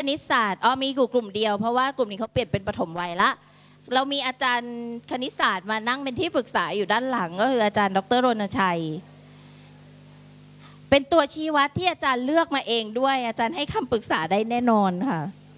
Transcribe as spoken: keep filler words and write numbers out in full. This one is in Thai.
ณิตศาสตร์อ๋อมีกลุ่มเดียวเพราะว่ากลุ่มนี้เขาเปลี่ยนเป็นปฐมวัยละเรามีอาจารย์คณิตศาสตร์มานั่งเป็นที่ปรึกษาอยู่ด้านหลังก็คืออาจารย์ดรรณชัยเป็นตัวชี้วัดที่อาจารย์เลือกมาเองด้วยอาจารย์ให้คำปรึกษาได้แน่นอนค่ะ